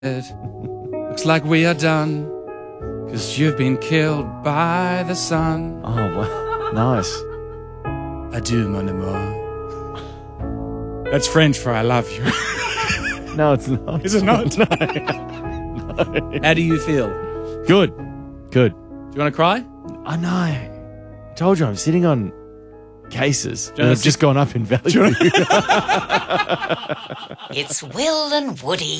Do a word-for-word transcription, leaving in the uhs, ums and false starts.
Looks like we are done, 'cause you've been killed by the sun. Oh, wow. Nice. Adieu, mon amour. That's French for I love you. No, it's not. Is it not? No. How do you feel? Good. Good. Do you want to cry? I know. I told you I'm sitting on cases you that wanna have sit- just gone up in value. It's Will and Woody.